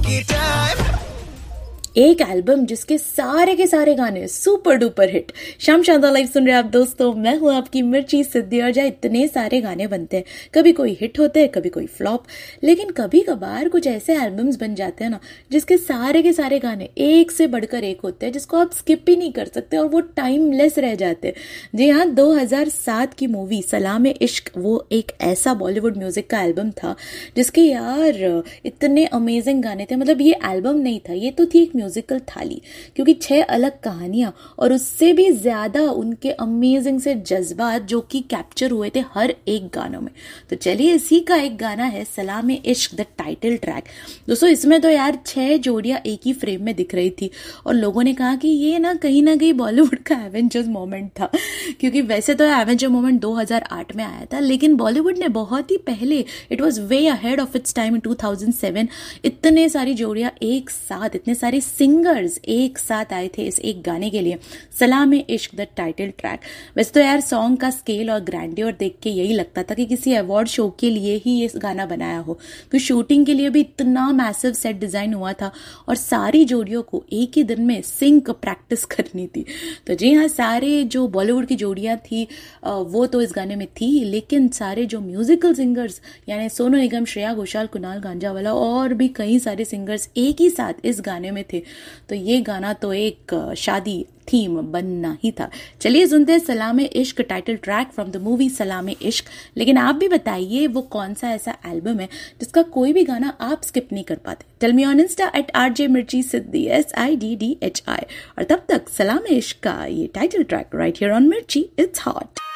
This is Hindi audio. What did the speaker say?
एक एल्बम जिसके सारे के सारे गाने सुपर डुपर हिट। शाम शानदार लाइव सुन रहे आप दोस्तों, मैं हूं आपकी मिर्ची सिद्धि। और जहाँ इतने सारे गाने बनते हैं, कभी कोई हिट होते हैं, कभी कोई फ्लॉप, लेकिन कभी कभार कुछ ऐसे एल्बम्स बन जाते हैं ना जिसके सारे के सारे गाने एक से बढ़कर एक होते हैं, जिसको आप स्किप ही नहीं कर सकते और वो टाइमलेस रह जाते हैं। जी हाँ, 2007 की मूवी सलामे इश्क वो एक ऐसा बॉलीवुड म्यूजिक का एल्बम था जिसके यार इतने अमेजिंग गाने थे। मतलब ये एल्बम नहीं था, ये तो थी एक म्यूजिकल थाली, क्योंकि 6 अलग कहानियां और उससे भी ज्यादा उनके अमेजिंग से जज्बात जो कि कैप्चर हुए थे हर एक गानों में। तो चलिए इसी का एक गाना है सलामे इश्क, द टाइटल ट्रैक। दोस्तों इसमें तो यार 6 जोड़ियां एक ही फ्रेम में दिख रही थी और लोगों ने कहा कि ये ना कहीं बॉलीवुड का एवेंजर्स मोमेंट था, क्योंकि वैसे तो एवेंजर मोमेंट 2008 में आया था, लेकिन बॉलीवुड ने बहुत ही पहले, it was way ahead of its time in 2007, इतने सारी जोड़ियां एक साथ, इतने सारे सिंगर्स एक साथ आए थे इस एक गाने के लिए, सलामे इश्क द टाइटल ट्रैक। वैसे तो यार सॉन्ग का स्केल और ग्रैंडियर देख के यही लगता था कि किसी अवार्ड शो के लिए ही ये गाना बनाया हो, क्योंकि शूटिंग के लिए भी इतना मैसिव सेट डिजाइन हुआ था और सारी जोड़ियों को एक ही दिन में सिंक प्रैक्टिस करनी थी। तो जी हाँ, सारे जो बॉलीवुड की जोड़ियां थी वो तो इस गाने में थी, लेकिन सारे जो म्यूजिकल सिंगर्स यानी सोनू निगम, श्रेया घोषाल, कुणाल गांजावाला और भी कई सारे सिंगर्स एक ही साथ इस गाने में थे। तो ये गाना तो एक शादी थीम बनना ही था। चलिए सुनते हैं सलामे इश्क, title track from the movie Salameh इश्क। लेकिन आप भी बताइए वो कौन सा ऐसा एल्बम है जिसका कोई भी गाना आप स्किप नहीं कर पाते। Tell me on Insta @RJ मिर्ची सिद्धि SIDDHI। और तब तक सलामे इश्क का ये title track right here on मिर्ची, इट्स हॉट।